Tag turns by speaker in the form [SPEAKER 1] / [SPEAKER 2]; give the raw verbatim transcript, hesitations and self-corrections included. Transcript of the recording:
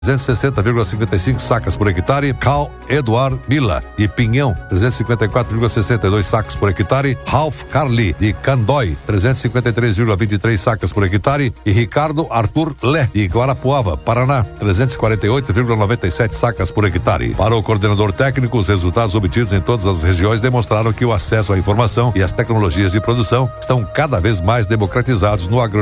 [SPEAKER 1] trezentos e sessenta vírgula cinquenta e cinco sacas por hectare, Cal Eduard Mila, de Pinhão, trezentos e cinquenta e quatro vírgula sessenta e dois sacas por hectare, Ralph Carli, de Candói, trezentos e cinquenta e três vírgula vinte e três sacas por hectare, e Ricardo Arthur Lé, de Guarapuava, Paraná, trezentos e quarenta e oito vírgula noventa e sete sacas por hectare. Para o coordenador técnico, os resultados obtidos em todas as regiões demonstraram que o acesso à informação e às tecnologias de produção estão cada vez mais democratizados no agro